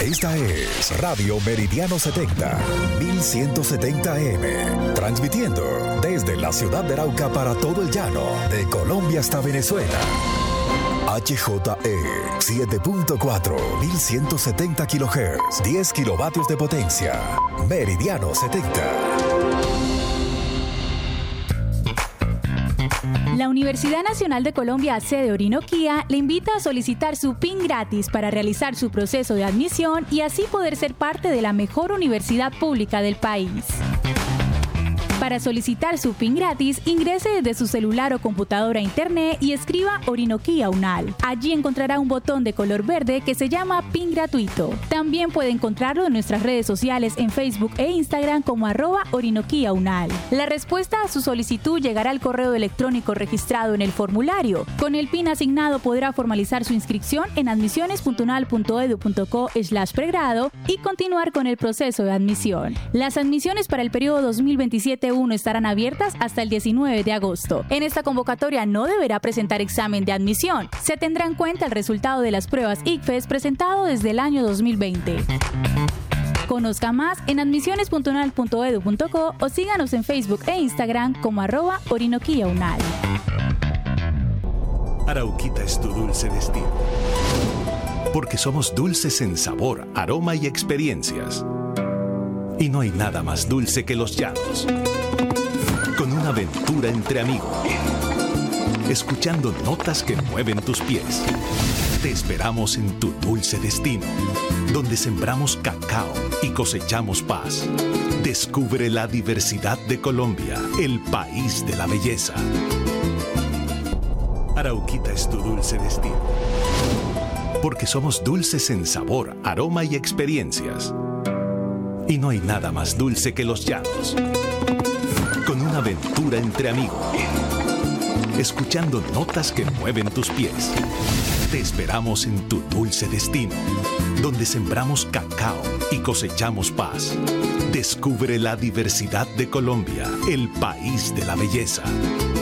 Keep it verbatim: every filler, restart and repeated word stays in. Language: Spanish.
Esta es Radio Meridiano setenta, mil ciento setenta A M, transmitiendo desde la ciudad de Arauca para todo el llano, de Colombia hasta Venezuela. H J E siete punto cuatro, mil ciento setenta kilohertz, diez kilovatios de potencia. Meridiano setenta. La Universidad Nacional de Colombia, sede Orinoquía, le invita a solicitar su P I N gratis para realizar su proceso de admisión y así poder ser parte de la mejor universidad pública del país. Para solicitar su P I N gratis, ingrese desde su celular o computadora a internet y escriba Orinoquía UNAL. Allí encontrará un botón de color verde que se llama P I N gratuito. También puede encontrarlo en nuestras redes sociales en Facebook e Instagram como arroba Orinoquía UNAL. La respuesta a su solicitud llegará al correo electrónico registrado en el formulario. Con el P I N asignado podrá formalizar su inscripción en admisiones punto unal punto edu punto co slash pregrado y continuar con el proceso de admisión. Las admisiones para el periodo dos mil veintisiete uno estarán abiertas hasta el diecinueve de agosto. En esta convocatoria no deberá presentar examen de admisión. Se tendrá en cuenta el resultado de las pruebas I C F E S presentado desde el año dos mil veinte. Conozca más en admisiones punto unal punto edu punto co o síganos en Facebook e Instagram como arroba Orinoquía UNAL. Arauquita es tu dulce destino. Porque somos dulces en sabor, aroma y experiencias. Y no hay nada más dulce que los llanos. Con una aventura entre amigos. Escuchando notas que mueven tus pies. Te esperamos en tu dulce destino, donde sembramos cacao y cosechamos paz. Descubre la diversidad de Colombia, el país de la belleza. Arauquita es tu dulce destino. Porque somos dulces en sabor, aroma y experiencias. Y no hay nada más dulce que los llanos. Con una aventura entre amigos. Escuchando notas que mueven tus pies. Te esperamos en tu dulce destino, donde sembramos cacao y cosechamos paz. Descubre la diversidad de Colombia, el país de la belleza.